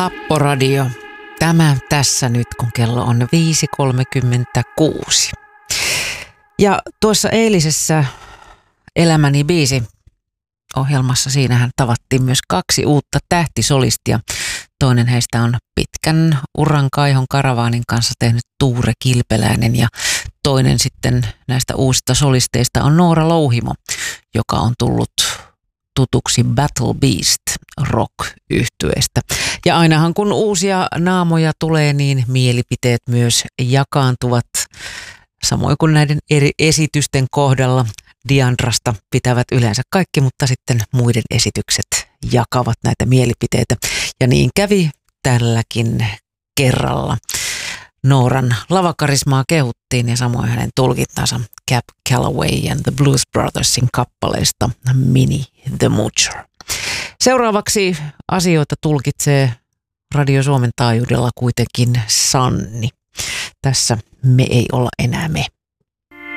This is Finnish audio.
Happoradio. Tämä tässä nyt, kun kello on 5.36. Ja tuossa eilisessä Elämäni biisi ohjelmassa siinähän tavattiin myös 2 uutta tähtisolistia. Toinen heistä on pitkän uran Kaihon Karavaanin kanssa tehnyt Tuure Kilpeläinen ja toinen sitten näistä uusista solisteista on Noora Louhimo, joka on tullut tutuksi Battle Beast rock-yhtyeestä. Ja ainahan kun uusia naamoja tulee, niin mielipiteet myös jakaantuvat. Samoin kuin näiden eri esitysten kohdalla Diandrasta pitävät yleensä kaikki, mutta sitten muiden esitykset jakavat näitä mielipiteitä. Ja niin kävi tälläkin kerralla. Nooran lavakarismaa kehuttiin ja samoin hänen tulkintansa Cab Calloway and the Blues Brothersin kappaleista Minnie the Moocher. Seuraavaksi asioita tulkitsee Radio Suomen taajuudella kuitenkin Sanni. Tässä me ei olla enää me.